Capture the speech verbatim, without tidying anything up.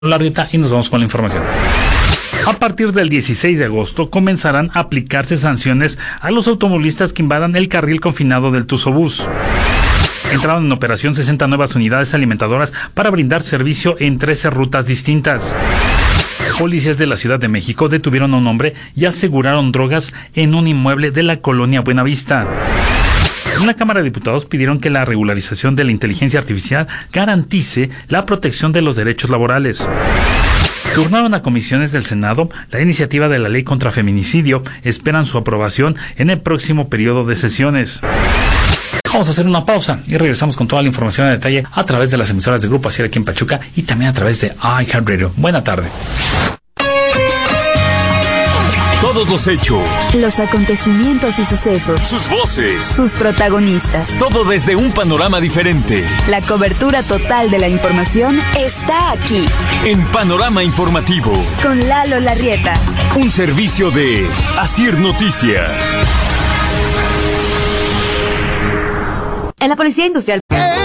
Larguita y nos vamos con la información. A partir del dieciséis de agosto comenzarán a aplicarse sanciones a los automovilistas que invadan el carril confinado del Tuzobús. Entraron en operación sesenta nuevas unidades alimentadoras para brindar servicio en trece rutas distintas. Policías de la Ciudad de México detuvieron a un hombre y aseguraron drogas en un inmueble de la colonia Buenavista. En la Cámara de Diputados pidieron que la regularización de la inteligencia artificial garantice la protección de los derechos laborales. Turnaron a comisiones del Senado la iniciativa de la ley contra feminicidio. Esperan su aprobación en el próximo periodo de sesiones. Vamos a hacer una pausa y regresamos con toda la información en detalle a través de las emisoras de Grupo Asir aquí en Pachuca y también a través de iHeartRadio. Buena tarde. Todos los hechos, los acontecimientos y sucesos, sus voces, sus protagonistas, todo desde un panorama diferente. La cobertura total de la información está aquí. En Panorama Informativo, con Lalo Larrieta. Un servicio de Asir Noticias. En la Policía Industrial.